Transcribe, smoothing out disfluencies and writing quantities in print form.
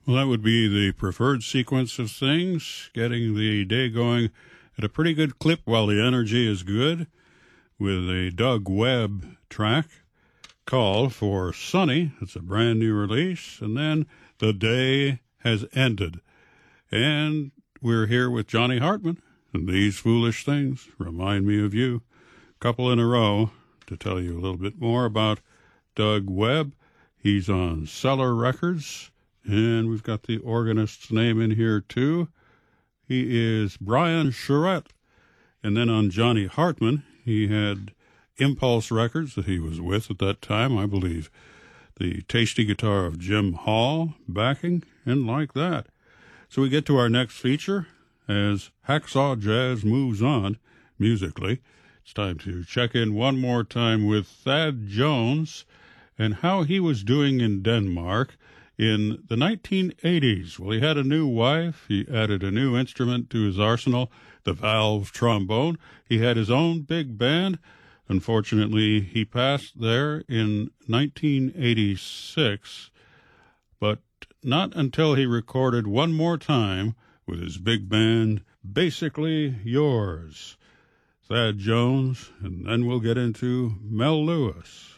Well, that would be the preferred sequence of things, getting the day going at a pretty good clip while the energy is good, with a Doug Webb track, Call for Sunny. It's a brand new release. And then The Day Has Ended. And we're here with Johnny Hartman, and These Foolish Things Remind Me of You. Couple in a row to tell you a little bit more about Doug Webb. He's on Cellar Records. And we've got the organist's name in here, too. He is Brian Charette. And then on Johnny Hartman, he had Impulse Records that he was with at that time, I believe. The tasty guitar of Jim Hall backing, and like that. So we get to our next feature. As Hacksaw Jazz moves on musically, it's time to check in one more time with Thad Jones and how he was doing in Denmark in the 1980s. Well, he had a new wife. He added a new instrument to his arsenal, the valve trombone. He had his own big band. Unfortunately, he passed there in 1986, but not until he recorded one more time with his big band, Basically Yours. Thad Jones, and then we'll get into Mel Lewis.